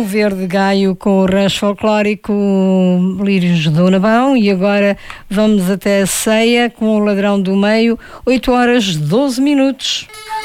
o Verde Gaio com o rancho folclórico Lírios do Nabão, e agora vamos até a ceia com o Ladrão do Meio, 8 horas 12 minutos.